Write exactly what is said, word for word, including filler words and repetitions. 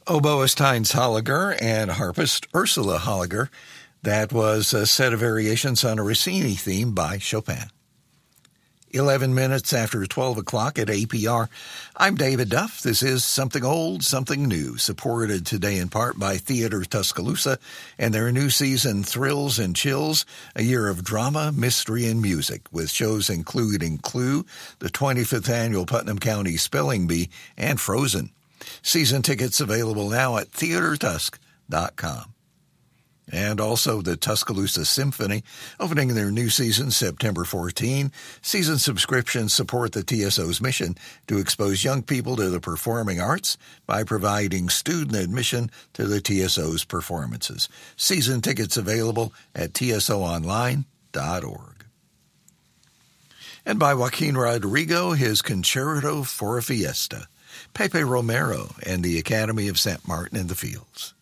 Oboist Heinz Holliger and harpist Ursula Holliger. That was a set of variations on a Rossini theme by Chopin. Eleven minutes after twelve o'clock at A P R. I'm David Duff. This is Something Old, Something New, supported today in part by Theater Tuscaloosa and their new season Thrills and Chills, a year of drama, mystery, and music, with shows including Clue, the twenty-fifth Annual Putnam County Spelling Bee, and Frozen. Season tickets available now at theater tusk dot com. And also the Tuscaloosa Symphony, opening their new season September fourteenth. Season subscriptions support the T S O's mission to expose young people to the performing arts by providing student admission to the T S O's performances. Season tickets available at T S O online dot org. And by Joaquin Rodrigo, his Concerto for a Fiesta. Pepe Romero and the Academy of Saint Martin in the Fields.